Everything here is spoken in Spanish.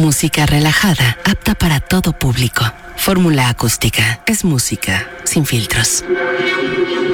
Música relajada, apta para todo público. Fórmula Acústica es música sin filtros.